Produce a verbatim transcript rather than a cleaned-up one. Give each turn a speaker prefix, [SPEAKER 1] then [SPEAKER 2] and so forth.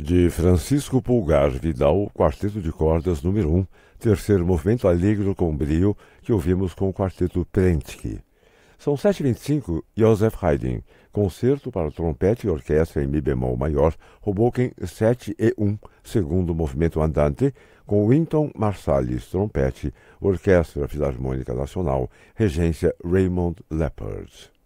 [SPEAKER 1] de Francisco Pulgar Vidal, Quarteto de Cordas número um, terceiro movimento alegre com brio, que ouvimos com o Quarteto Prentke. São sete e vinte e cinco, Joseph Haydn, concerto para trompete e orquestra em mi bemol maior, Hoboken sete e um, segundo movimento andante, com Wynton Marsalis, trompete, Orquestra Filarmônica Nacional, regência Raymond Leppard.